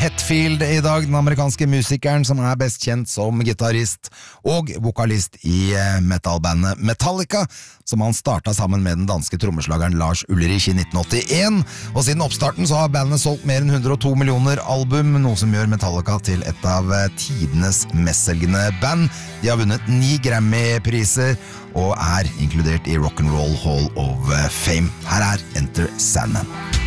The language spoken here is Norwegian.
Hetfield I dag, den amerikanske musikeren som best kjent som gitarist og vokalist I metalbandet Metallica, som han startet sammen med den danske trommeslageren Lars Ulrich I 1981, og siden oppstarten så har bandet solgt mer enn 102 millioner album, noe som gjør Metallica til et av tidenes mestselgende band. De har vunnet 9 Grammy-priser og inkludert I Rock and Roll Hall of Fame. Her Enter Sandman.